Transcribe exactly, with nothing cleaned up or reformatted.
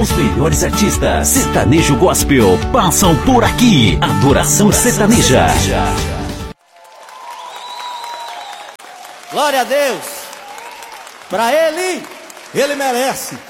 Os melhores artistas sertanejo gospel passam por aqui. Adoração, Adoração sertaneja. sertaneja. Glória a Deus. Pra Ele, Ele merece.